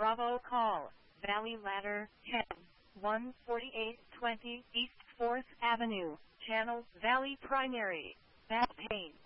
Bravo call, Valley Ladder, 10, 14820 East 4th Avenue, Channel Valley Primary, back pain.